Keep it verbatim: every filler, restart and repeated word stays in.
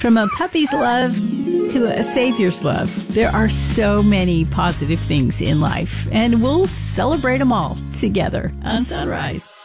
From a puppy's love to a savior's love, there are so many positive things in life, and we'll celebrate them all together on Sunrise.